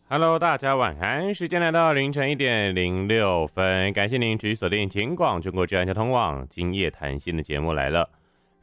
Hello，大家晚安，时间来到凌晨1:06，感谢您持续锁定警广中国治安交通网，今夜谈心的节目来了。